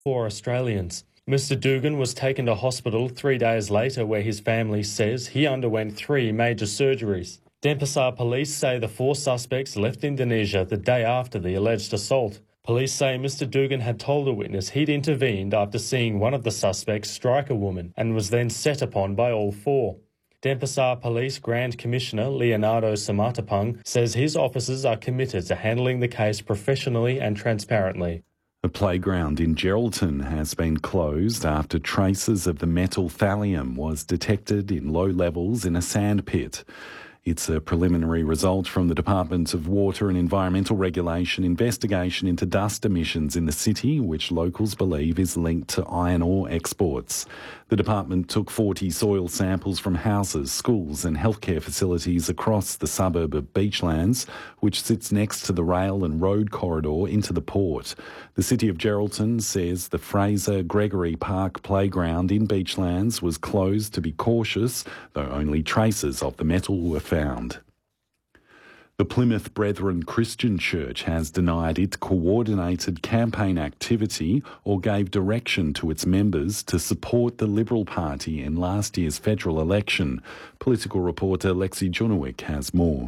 4 Australians. Mr. Dugan was taken to hospital 3 days later, where his family says he underwent 3 major surgeries. Denpasar police say the 4 suspects left Indonesia the day after the alleged assault. Police say Mr. Dugan had told a witness he'd intervened after seeing one of the suspects strike a woman and was then set upon by all 4. Denpasar Police Grand Commissioner Leonardo Samatapang says his officers are committed to handling the case professionally and transparently. A playground in Geraldton has been closed after traces of the metal thallium was detected in low levels in a sand pit. It's a preliminary result from the Department of Water and Environmental Regulation investigation into dust emissions in the city, which locals believe is linked to iron ore exports. The department took 40 soil samples from houses, schools and healthcare facilities across the suburb of Beachlands, which sits next to the rail and road corridor into the port. The City of Geraldton says the Fraser Gregory Park playground in Beachlands was closed to be cautious, though only traces of the metal were found. The Plymouth Brethren Christian Church has denied it coordinated campaign activity or gave direction to its members to support the Liberal Party in last year's federal election. Political reporter Lexi Junowick has more.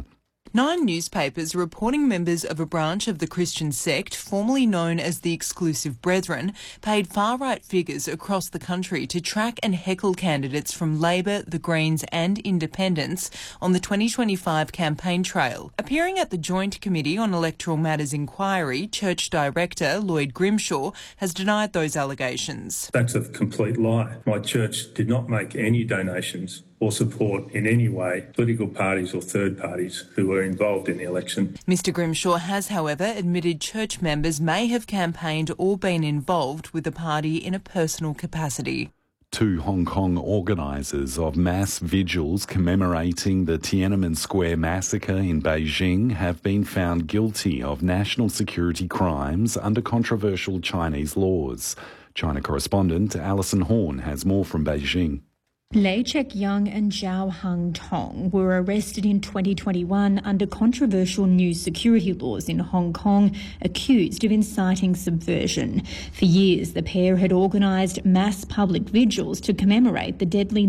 9 newspapers reporting members of a branch of the Christian sect, formerly known as the Exclusive Brethren, paid far-right figures across the country to track and heckle candidates from Labor, the Greens and Independents on the 2025 campaign trail. Appearing at the Joint Committee on Electoral Matters inquiry, Church Director Lloyd Grimshaw has denied those allegations. That's a complete lie. My church did not make any donations or support in any way political parties or third parties who were involved in the election. Mr Grimshaw has, however, admitted church members may have campaigned or been involved with the party in a personal capacity. 2 Hong Kong organisers of mass vigils commemorating the Tiananmen Square massacre in Beijing have been found guilty of national security crimes under controversial Chinese laws. China correspondent Alison Horn has more from Beijing. Lei Chek-young and Zhao Hang-tong were arrested in 2021 under controversial new security laws in Hong Kong, accused of inciting subversion. For years, the pair had organised mass public vigils to commemorate the deadly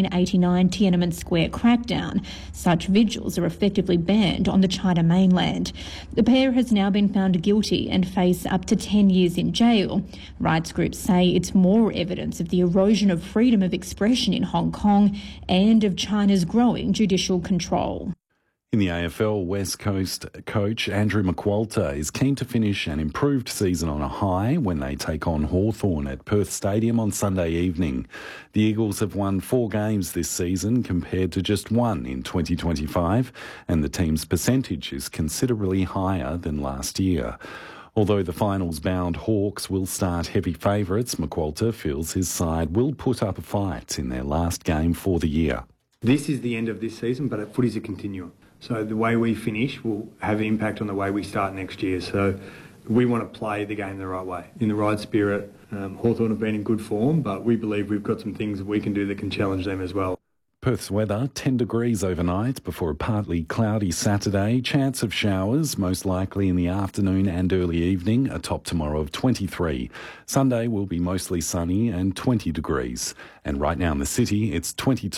1989 Tiananmen Square crackdown. Such vigils are effectively banned on the China mainland. The pair has now been found guilty and face up to 10 years in jail. Rights groups say it's more evidence of the erosion of freedom of expression in Hong Kong and of China's growing judicial control. In the AFL, West Coast coach Andrew McQualter is keen to finish an improved season on a high when they take on Hawthorn at Perth Stadium on Sunday evening. The Eagles have won 4 games this season compared to just 1 in 2025, and the team's percentage is considerably higher than last year. Although the finals-bound Hawks will start heavy favourites, McQualter feels his side will put up a fight in their last game for the year. This is the end of this season, but footy's a continuum. So the way we finish will have an impact on the way we start next year. So we want to play the game the right way, in the right spirit. Hawthorn have been in good form, but we believe we've got some things that we can do that can challenge them as well. Perth's weather, 10 degrees overnight before a partly cloudy Saturday. Chance of showers, most likely in the afternoon and early evening. A top tomorrow of 23. Sunday will be mostly sunny and 20 degrees. And right now in the city, it's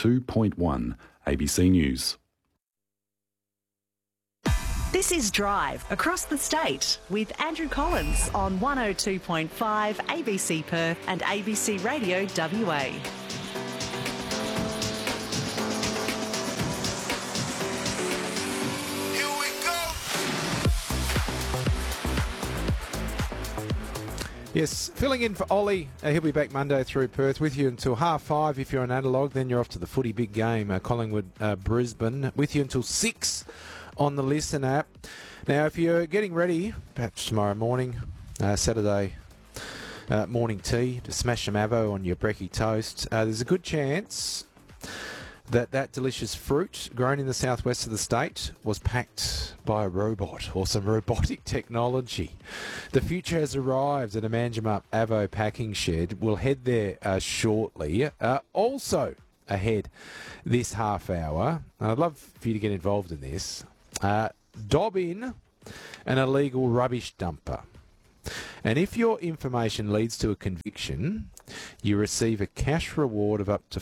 22.1. ABC News. This is Drive across the state with Andrew Collins on 102.5 ABC Perth and ABC Radio WA. Yes, filling in for Ollie. He'll be back Monday through Perth with you until 5:30 if you're on analogue. Then you're off to the footy big game, Collingwood, Brisbane, with you until 6 on the Listen app. Now, if you're getting ready, perhaps tomorrow morning, Saturday morning tea, to smash some avo on your brekkie toast, there's a good chance that delicious fruit grown in the southwest of the state was packed by a robot or some robotic technology. The future has arrived at a Manjimup Avo packing shed. We'll head there shortly. Also ahead this half hour, and I'd love for you to get involved in this, dob in an illegal rubbish dumper. And if your information leads to a conviction, you receive a cash reward of up to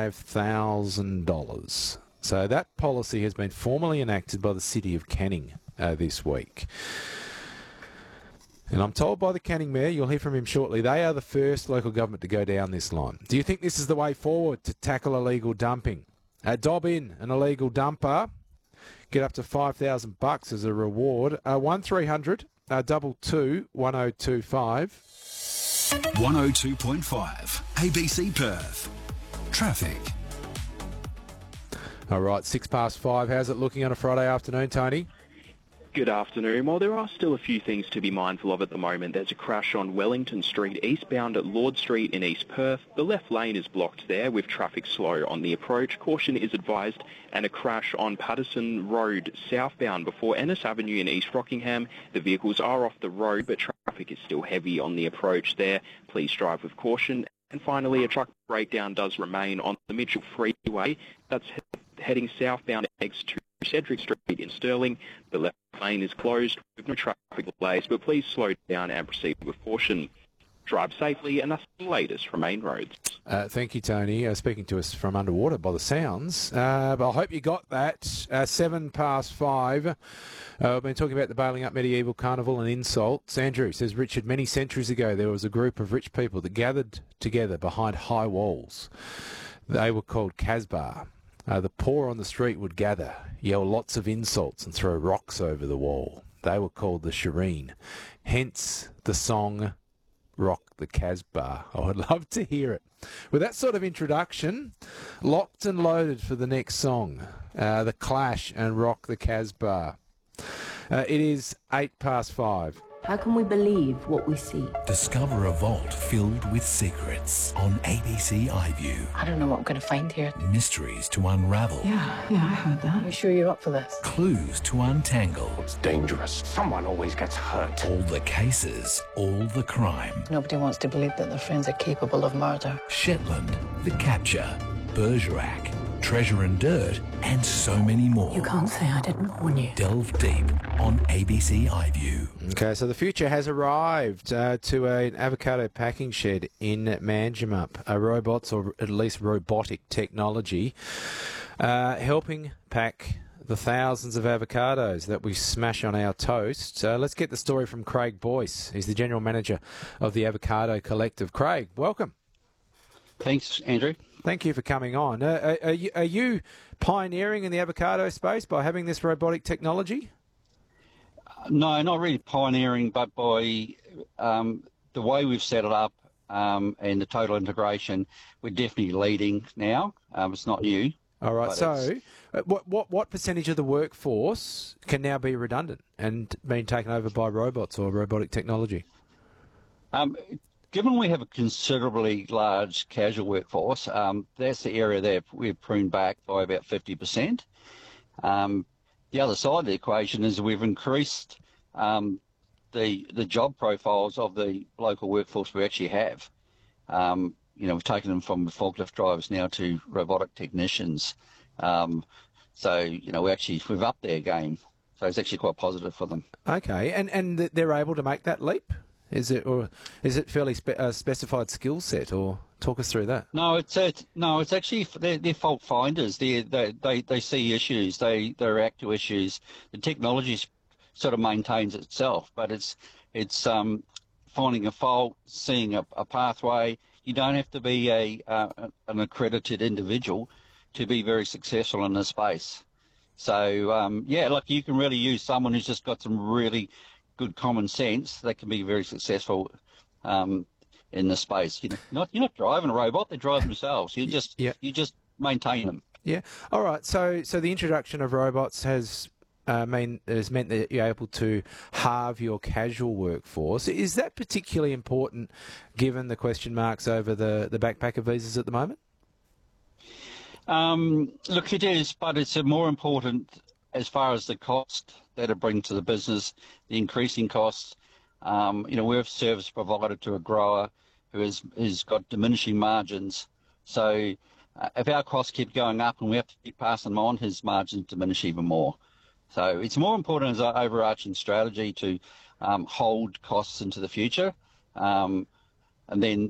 $5,000. So that policy has been formally enacted by the City of Canning this week. And I'm told by the Canning Mayor, you'll hear from him shortly, they are the first local government to go down this line. Do you think this is the way forward to tackle illegal dumping? Dob in an illegal dumper, get up to $5,000 as a reward. 1300 22 1025. 102.5 ABC Perth. Traffic. All right, 5:06. How's it looking on a Friday afternoon, Tony? Good afternoon. Well, there are still a few things to be mindful of at the moment. There's a crash on Wellington Street eastbound at Lord Street in East Perth. The left lane is blocked there with traffic slow on the approach. Caution is advised. And a crash on Patterson Road southbound before Ennis Avenue in East Rockingham. The vehicles are off the road, but traffic is still heavy on the approach there. Please drive with caution. And finally, a truck breakdown does remain on the Mitchell Freeway. That's heading southbound exit to Cedric Street in Stirling. The left lane is closed with no traffic delays, but please slow down and proceed with caution. Drive safely, and that's the latest from Main Roads. Thank you, Tony. Speaking to us from underwater by the sounds. But I hope you got that. 5:07. We've been talking about the Bailing Up Medieval Carnival and insults. Andrew says, Richard, many centuries ago there was a group of rich people that gathered together behind high walls. They were called Casbah. The poor on the street would gather, yell lots of insults and throw rocks over the wall. They were called the Shireen. Hence the song Rock the Casbah. I would love to hear it. With that sort of introduction, locked and loaded for the next song, The Clash and Rock the Casbah. It is 5:08. How can we believe what we see? Discover a vault filled with secrets on ABC iView. I don't know what I'm going to find here. Mysteries to unravel. Yeah, I heard that. You sure you're up for this? Clues to untangle. It's dangerous. Someone always gets hurt. All the cases, all the crime. Nobody wants to believe that their friends are capable of murder. Shetland, The Capture, Bergerac, Treasure and Dirt, and so many more. You can't say I didn't warn you. Delve deep on ABC iView. Okay, so the future has arrived to an avocado packing shed in Manjimup. Robots, or at least robotic technology, helping pack the thousands of avocados that we smash on our toast. Let's get the story from Craig Boyce. He's the General Manager of the Avocado Collective. Craig, welcome. Thanks, Andrew. Thank you for coming on. Are you pioneering in the avocado space by having this robotic technology? No, not really pioneering, but by the way we've set it up and the total integration, we're definitely leading now. It's not new. All right. So, what percentage of the workforce can now be redundant and being taken over by robots or robotic technology? Given we have a considerably large casual workforce, that's the area that we've pruned back by about 50%. The other side of the equation is we've increased the job profiles of the local workforce we actually have. We've taken them from forklift drivers now to robotic technicians. We've upped their game. So it's actually quite positive for them. Okay, and they're able to make that leap? Is it fairly specified skill set, or talk us through that? No, it's actually they're fault finders. They see issues, they react to issues. The technology sort of maintains itself, but it's finding a fault, seeing a pathway. You don't have to be an accredited individual to be very successful in this space. So you can really use someone who's just got some really good common sense that can be very successful in this space. You're not driving a robot; they drive themselves. You just maintain them. Yeah. All right. So the introduction of robots has meant that you're able to halve your casual workforce. Is that particularly important, given the question marks over the backpacker visas at the moment? Look, it is, but it's more important as far as the cost that it brings to the business, the increasing costs. We're a service provider to a grower who has got diminishing margins. So if our costs keep going up and we have to keep passing them on, his margins diminish even more. So it's more important as an overarching strategy to hold costs into the future. And then